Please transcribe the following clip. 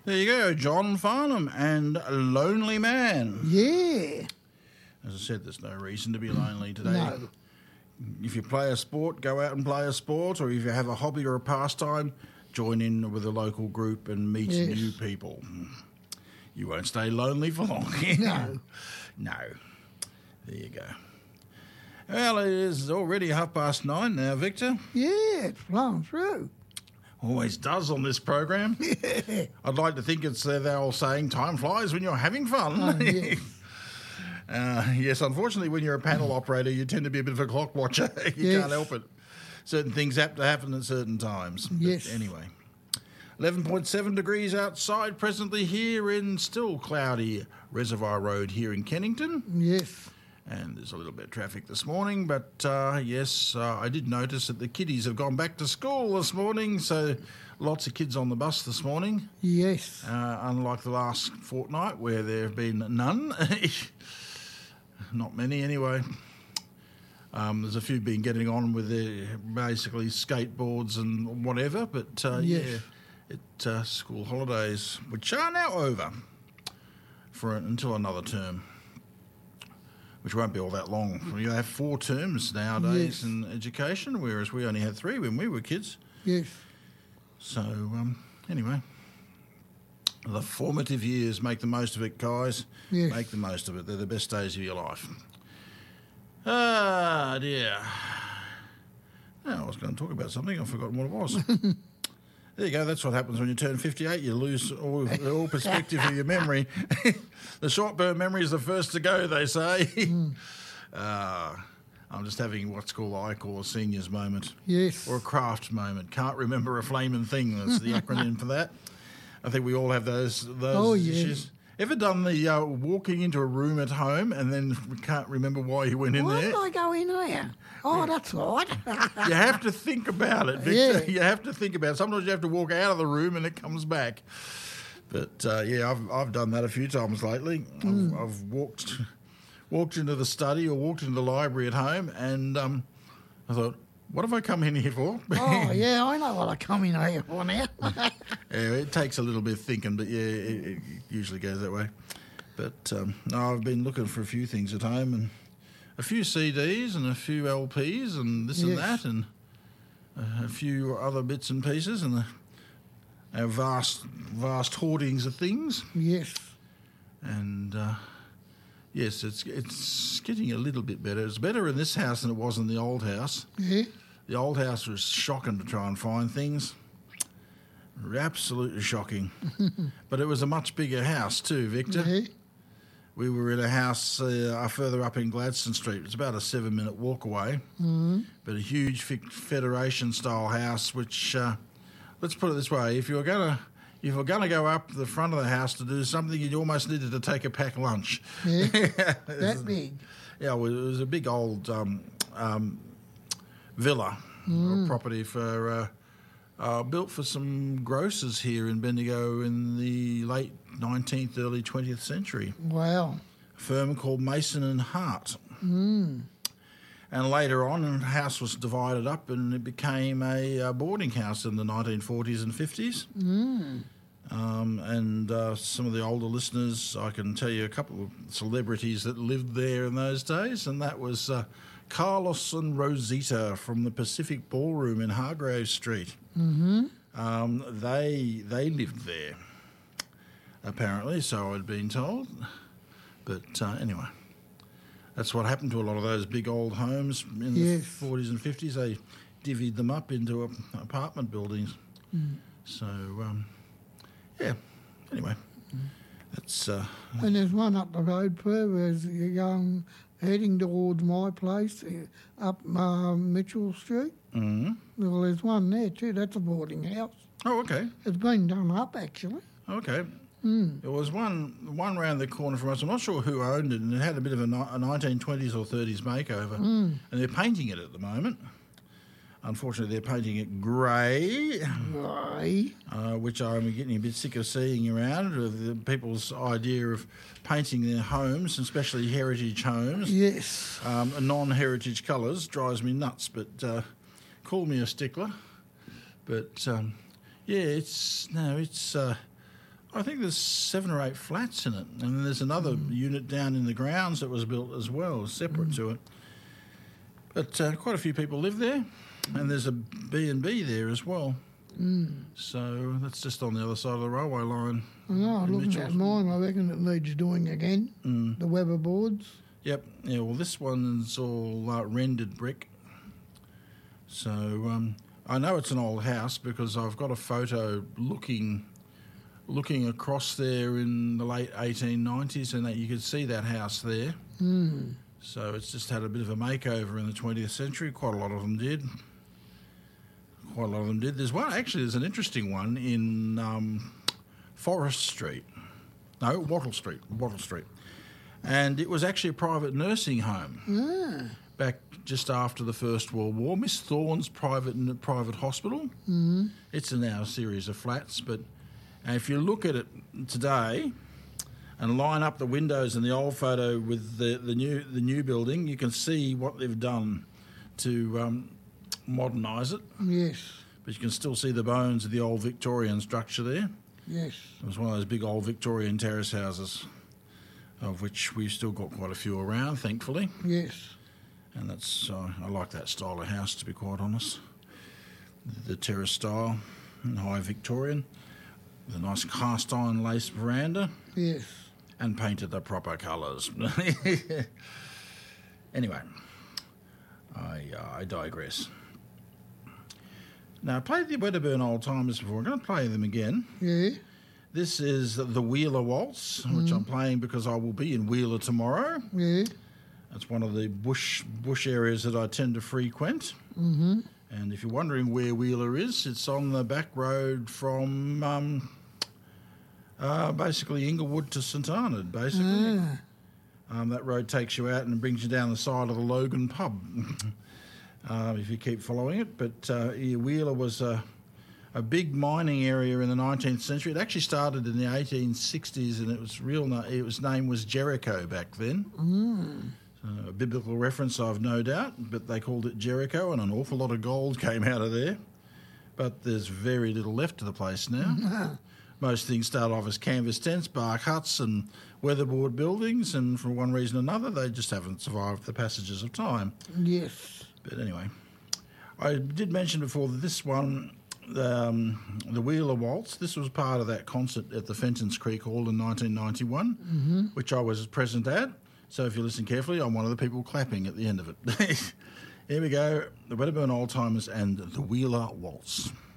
There you go, John Farnham and Lonely Man. Yeah. As I said, there's no reason to be lonely today. No. If you play a sport, go out and play a sport, or if you have a hobby or a pastime, join in with a local group and meet new people. You won't stay lonely for long. No. No. There you go. Well, it is already 9:30 now, Victor. Yeah, it's flown through. Always does on this program. I'd like to think it's the old saying, time flies when you're having fun. Oh, yes. Yes, unfortunately, when you're a panel operator, you tend to be a bit of a clock watcher. You can't help it. Certain things have to happen at certain times. Yes. But anyway, 11.7 degrees outside presently here in still cloudy Reservoir Road here in Kennington. Yes. And there's a little bit of traffic this morning, but yes, I did notice that the kiddies have gone back to school this morning, so lots of kids on the bus this morning. Yes. Unlike the last fortnight where there have been none. Not many anyway. There's a few been getting on with their basically skateboards and whatever, but Yes. yeah, school holidays, which are now over until another term, which won't be all that long. You have 4 terms nowadays Yes. in education, whereas we only had 3 when we were kids. Yes. So, anyway, the formative years, make the most of it, guys. Yes. Make the most of it. They're the best days of your life. Ah, dear. Now, I was going to talk about something. I've forgotten what it was. There you go. That's what happens when you turn 58. You lose all perspective of your memory. The short-term memory is the first to go, they say. I'm just having I call a seniors moment. Yes. Or a craft moment. Can't remember a flaming thing. That's the acronym for that. I think we all have those issues. Ever done the walking into a room at home and then can't remember why you went in Why there? did I go in there? Oh, that's right. You have to think about it, Victor. Yeah. You have to think about it. Sometimes you have to walk out of the room and it comes back. But, yeah, I've done that a few times lately. I've walked into the study or walked into the library at home and I thought, what have I come in here for? Oh, yeah, I know what I come in here for now. Yeah, it takes a little bit of thinking, but yeah, it usually goes that way. But no, I've been looking for a few things at home and a few CDs and a few LPs and this and that and a few other bits and pieces and our vast hoardings of things. Yes. And yes, it's getting a little bit better. It's better in this house than it was in the old house. Yeah. The old house was shocking to try and find things. Absolutely shocking. But it was a much bigger house too, Victor. Yeah. We were in a house further up in Gladstone Street. It's about a 7-minute walk away. But a huge Federation-style house, which, let's put it this way, if you were going to go up the front of the house to do something, you almost needed to take a packed lunch. Yeah. That big. Yeah, well, it was a big old villa or property for built for some grocers here in Bendigo in the late 19th, early 20th century. Wow. A firm called Mason and Hart. And later on, the house was divided up and it became a boarding house in the 1940s and 50s. And some of the older listeners, I can tell you a couple of celebrities that lived there in those days, and that was Carlos and Rosita from the Pacific Ballroom in Hargrave Street. They lived there, apparently, so I'd been told. But anyway, that's what happened to a lot of those big old homes in the 40s and 50s. They divvied them up into apartment buildings. So, yeah, anyway, that's... And there's one up the road further as you're heading towards my place, up Mitchell Street. Well, there's one there too. That's a boarding house. Oh, okay. It's been done up, actually. Okay. There was one round the corner from us. I'm not sure who owned it, and it had a bit of a 1920s or 30s makeover. And they're painting it at the moment. Unfortunately, they're painting it grey, which I'm getting a bit sick of seeing around, of the people's idea of painting their homes, especially heritage homes. Yes. Non-heritage colours drives me nuts, but call me a stickler. But, yeah, I think there's 7 or 8 flats in it, and then there's another unit down in the grounds that was built as well, separate to it. But quite a few people live there, and there's a B&B there as well. So that's just on the other side of the railway line. No, looking at mine, I reckon it needs doing again. The Weber boards. Yep. Yeah. Well, this one's all rendered brick. So I know it's an old house because I've got a photo looking across there in the late 1890s, and that you could see that house there. So it's just had a bit of a makeover in the 20th century. Quite a lot of them did. There's an interesting one in Forest Street. No, Wattle Street. And it was actually a private nursing home back just after the First World War. Miss Thorne's private hospital. It's now a series of flats, but if you look at it today and line up the windows in the old photo with the new building, you can see what they've done to modernise it. Yes. But you can still see the bones of the old Victorian structure there. Yes. It was one of those big old Victorian terrace houses, of which we've still got quite a few around, thankfully. Yes. And that's I like that style of house, to be quite honest. The terrace style, and high Victorian, with a nice cast iron lace veranda. Yes. And painted the proper colours. Anyway, I digress. Now, I played the Wedderburn Old Timers before. I'm going to play them again. Yeah. This is the Wheeler Waltz, which I'm playing because I will be in Wheeler tomorrow. Yeah. That's one of the bush areas that I tend to frequent. And if you're wondering where Wheeler is, it's on the back road from basically Inglewood to St Arnaud, basically. That road takes you out and brings you down the side of the Logan pub, if you keep following it. But Wheeler was a big mining area in the 19th century. It actually started in the 1860s, and its name was Jericho back then. A biblical reference, I've no doubt, but they called it Jericho, and an awful lot of gold came out of there. But there's very little left of the place now. Most things start off as canvas tents, bark huts and weatherboard buildings, and for one reason or another, they just haven't survived the passages of time. Yes. But anyway, I did mention before that this one, the Wheeler Waltz, this was part of that concert at the Fenton's Creek Hall in 1991, which I was present at. So if you listen carefully, I'm one of the people clapping at the end of it. Here we go, the Wedderburn Old Timers and the Wheeler Waltz.